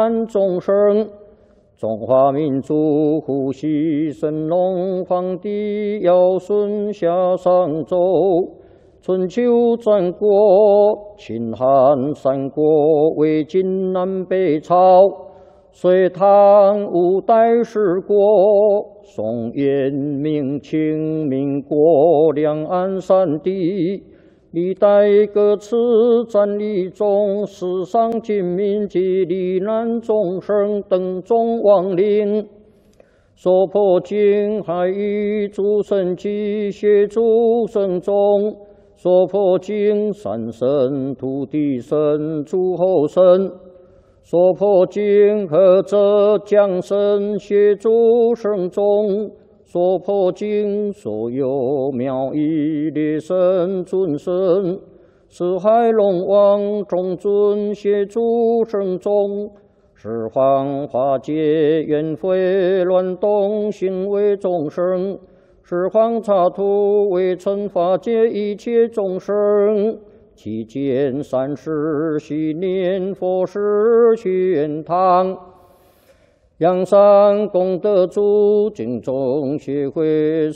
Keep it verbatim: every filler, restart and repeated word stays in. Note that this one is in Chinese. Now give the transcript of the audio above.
难众生。中华民族呼吸神龙皇帝尧舜夏商周，春秋战国秦汉三国魏晋南北朝，隋唐五代十国，宋元明清民国两岸三地，历代各次战役中，世上尽民及罹难众生等众亡灵，所破经海域诸神及协助神众，所破经山神、土地神、诸候神，所破经何者降神协助神众，所破经所有妙义列神尊神，四海龙王众尊协助神众，十方化解冤悔乱动行为众生，十方刹土为尘化解一切众生。期间三世系念佛事玄堂，阳山功德主敬众协会